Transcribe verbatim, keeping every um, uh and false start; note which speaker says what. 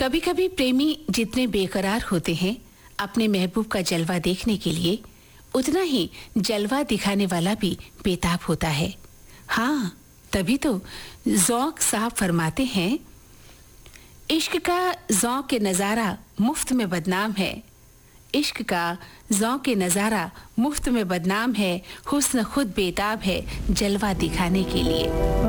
Speaker 1: कभी-कभी प्रेमी जितने बेकरार होते हैं अपने महबूब का जलवा देखने के लिए, उतना ही जलवा दिखाने वाला भी बेताब होता है। हाँ, तभी तो ज़ौक़ साहब फरमाते हैं, इश्क का ज़ौक़ के नज़ारा मुफ्त में बदनाम है। इश्क का ज़ौक़ के नज़ारा मुफ्त में बदनाम है, हुस्न खुद बेताब है जलवा दिखाने के लिए।